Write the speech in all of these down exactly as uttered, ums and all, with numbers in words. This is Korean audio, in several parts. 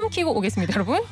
키고 오겠습니다, 여러분.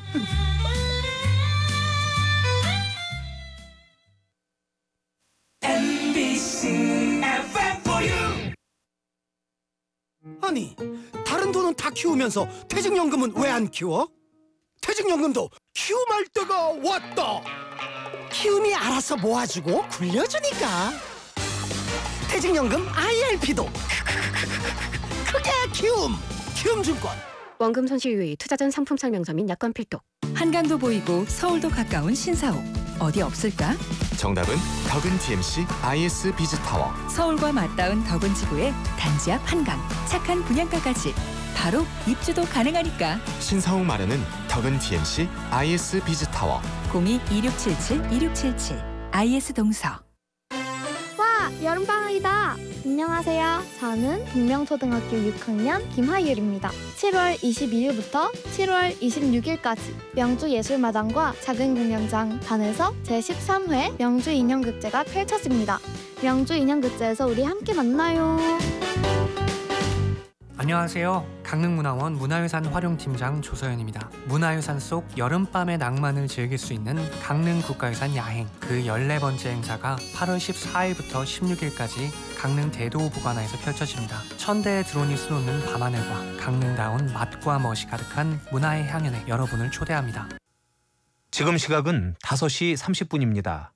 아니, 다른 돈은 다 키우면서 퇴직연금은 왜 안 키워? 퇴직연금도 키움할 때가 왔다. 키움이 알아서 모아주고 굴려주니까. 퇴직연금 아이알피도 크게 키움. 키움증권. 원금 손실 유의, 투자 전 상품 설명서 및 약관 필독. 한강도 보이고 서울도 가까운 신사옥. 어디 없을까? 정답은 덕은 디엠씨 아이에스 비즈타워. 서울과 맞닿은 덕은 지구의 단지 앞 한강. 착한 분양가까지. 바로 입주도 가능하니까. 신사옥 마련은 덕은 디엠씨 아이에스 비즈타워. 공이 이육칠칠 이육칠칠. 아이에스 동서. 와, 여름방학이다. 안녕하세요. 저는 북명초등학교 육 학년 김하율입니다. 칠월 이십이일부터 칠월 이십육일까지 명주예술마당과 작은 공연장 반에서 제십삼 회 명주인형극제가 펼쳐집니다. 명주인형극제에서 우리 함께 만나요. 안녕하세요. 강릉문화원 문화유산 활용팀장 조서연입니다. 문화유산 속 여름밤의 낭만을 즐길 수 있는 강릉국가유산 야행, 그 열네 번째 행사가 팔월 십사일부터 십육일까지 강릉 대도보관화에서 펼쳐집니다. 천대의 드론이 수놓는 밤하늘과 강릉다운 맛과 멋이 가득한 문화의 향연에 여러분을 초대합니다. 지금 시각은 다섯 시 삼십 분입니다.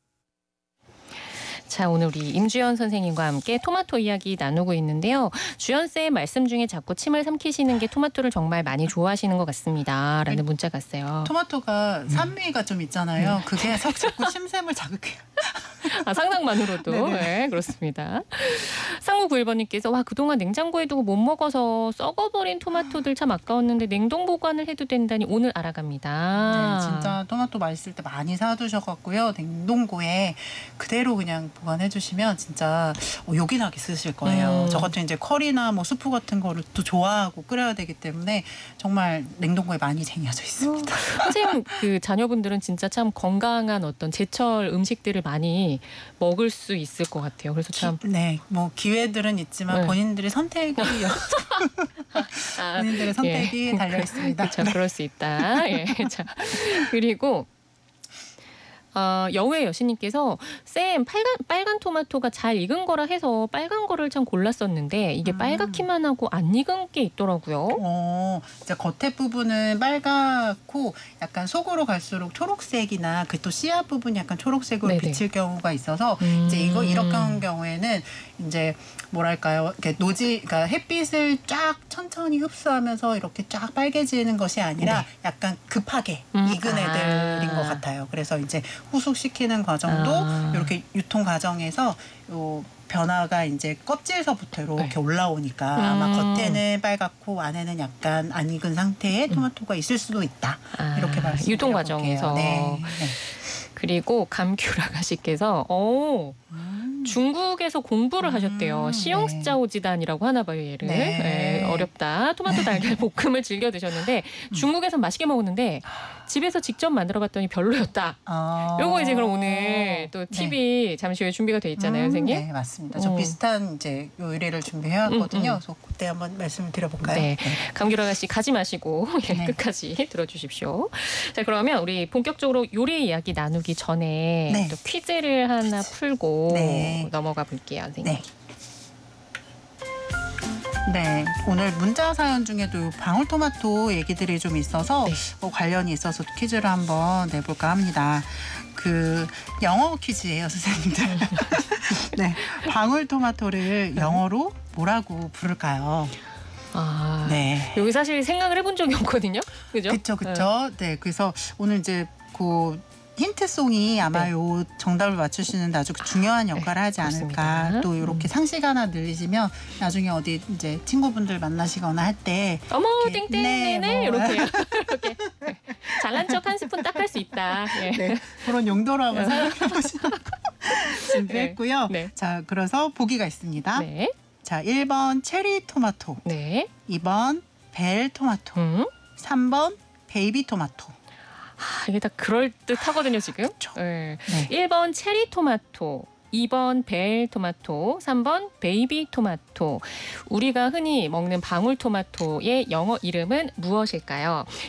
자, 오늘 우리 임주연 선생님과 함께 토마토 이야기 나누고 있는데요. 주연쌤 말씀 중에 자꾸 침을 삼키시는 게 토마토를 정말 많이 좋아하시는 것 같습니다. 라는 문자가 왔어요. 토마토가 산미가 좀 있잖아요. 음. 그게 자꾸 침샘을 자극해요. 아, 상상만으로도. 네, 그렇습니다. 삼구구일번님께서 와, 그동안 냉장고에 두고 못 먹어서 썩어버린 토마토들 참 아까웠는데 냉동 보관을 해도 된다니 오늘 알아갑니다. 네, 진짜 토마토 맛있을 때 많이 사두셔갖고요. 냉동고에 그대로 그냥 보관해주시면 진짜 요긴하게 쓰실 거예요. 음. 저 같은 이제 커리나 뭐 수프 같은 거를 또 좋아하고 끓여야 되기 때문에 정말 냉동고에 많이 쟁여져 있습니다. 어, 선생님, 그 자녀분들은 진짜 참 건강한 어떤 제철 음식들을 많이 먹을 수 있을 것 같아요. 그래서 참. 기, 네, 뭐 기회들은 있지만 네. 본인들의 선택이 아, 본인들의 선택이 예. 달려 있습니다. 그렇죠, 네. 그럴 수 있다. 예, 자, 그리고. 어, 여우의 여신님께서 쌤 빨간, 빨간 토마토가 잘 익은 거라 해서 빨간 거를 참 골랐었는데 이게 음. 빨갛기만 하고 안 익은 게 있더라고요. 어, 이제 겉에 부분은 빨갛고 약간 속으로 갈수록 초록색이나 그 또 씨앗 부분이 약간 초록색으로 네네. 비칠 경우가 있어서 음. 이제 이거 이런 경우에는 이제 뭐랄까요, 이렇게 노지, 그러니까 햇빛을 쫙 천천히 흡수하면서 이렇게 쫙 빨개지는 것이 아니라 네. 약간 급하게 음. 익은 아. 애들인 것 같아요. 그래서 이제 후숙시키는 과정도 아. 이렇게 유통 과정에서 요 변화가 이제 껍질서부터 이렇게 네. 올라오니까 음. 아마 겉에는 빨갛고 안에는 약간 안 익은 상태의 토마토가 있을 수도 있다. 아, 이렇게 말씀드려볼게요. 유통 과정에서. 네. 네. 그리고 감귤아가씨께서 오, 음. 중국에서 공부를 음, 하셨대요. 시영스짜오지단이라고 하나 봐요, 얘를. 네. 네, 어렵다. 토마토 달걀 볶음을 즐겨 드셨는데 중국에서 맛있게 먹었는데 집에서 직접 만들어봤더니 별로였다. 어. 요거 이제 그럼 오늘 또 팁이 네. 잠시 후에 준비가 돼 있잖아요, 음, 선생님. 네, 맞습니다. 저 어. 비슷한 이제 요리를 준비해왔거든요. 음, 음. 그래서 그때 한번 말씀을 드려볼까요? 네. 네. 감귤아가씨 가지 마시고 예, 네. 끝까지 들어주십시오. 자, 그러면 우리 본격적으로 요리 이야기 나누기 전에 네. 또 퀴즈를 하나 풀고 네. 넘어가 볼게요, 선생님. 네. 네, 오늘 문자 사연 중에도 방울토마토 얘기들이 좀 있어서 네. 뭐 관련이 있어서 퀴즈를 한번 내볼까 합니다. 그 영어 퀴즈예요, 선생님들. 네, 방울토마토를 영어로 뭐라고 부를까요? 아, 네. 여기 사실 생각을 해본 적이 없거든요. 그죠? 그렇죠, 그렇죠. 네, 그래서 오늘 이제 그 힌트송이 아마 네. 요 정답을 맞추시는 아주 중요한 역할을 하지 그렇습니다. 않을까. 또 이렇게 음. 상식 하나 늘리시면 나중에 어디 이제 친구분들 만나시거나 할 때 어머, 이렇게, 땡땡네네 네, 뭐. 이렇게 이렇게 네. 잘난 척 한 스푼 딱 할 수 있다. 예. 네, 그런 용도로 한번 사용해 보시라고 준비했고요. 네. 자, 그래서 보기가 있습니다. 네. 자, 일 번 체리 토마토, 네. 이 번 벨 토마토, 음. 삼 번 베이비 토마토. 아, 이게 다 그럴 듯하거든요, 지금. 그렇죠. 네. 네. 일 번 체리 토마토, 이 번 벨 토마토, 삼 번 베이비 토마토. 우리가 흔히 먹는 방울토마토의 영어 이름은 무엇일까요?